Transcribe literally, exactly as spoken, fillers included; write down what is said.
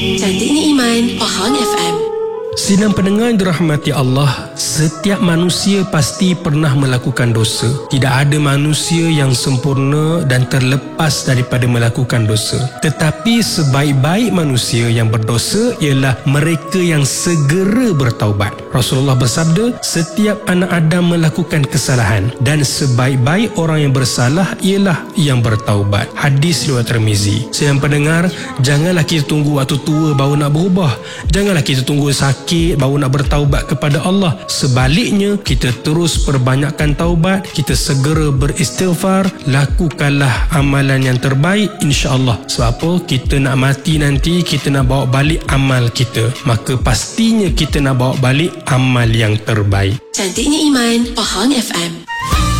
Cantiknya Iman, Pahang F M. Sidang pendengar yang dirahmati Allah, setiap manusia pasti pernah melakukan dosa. Tidak ada manusia yang sempurna dan terlepas daripada melakukan dosa. Tetapi sebaik-baik manusia yang berdosa ialah mereka yang segera bertaubat. Rasulullah bersabda, setiap anak Adam melakukan kesalahan dan sebaik-baik orang yang bersalah ialah yang bertaubat. Hadis riwayat Tirmizi. Sidang pendengar, janganlah kita tunggu waktu tua baru nak berubah. Janganlah kita tunggu sakit baru nak bertaubat kepada Allah. Sebaliknya, kita terus perbanyakkan taubat, kita segera beristighfar, lakukanlah amalan yang terbaik, insya-Allah. Sebab apa? Kita nak mati nanti, kita nak bawa balik amal kita. Maka pastinya kita nak bawa balik amal yang terbaik. Cantiknya Iman, Pahang F M.